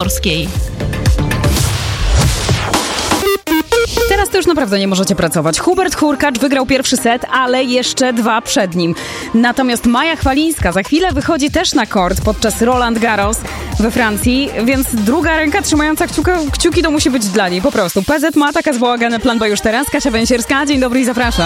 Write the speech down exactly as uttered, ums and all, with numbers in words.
morskiej. Teraz to już naprawdę nie możecie pracować. Hubert Hurkacz wygrał pierwszy set, ale jeszcze dwa przed nim. Natomiast Maja Chwalińska za chwilę wychodzi też na kort podczas Roland Garros we Francji, więc druga ręka trzymająca kciuka, kciuki to musi być dla niej po prostu. P Z ma taka zwołagany plan B już teraz. Kasia Węsierska, dzień dobry i zapraszam.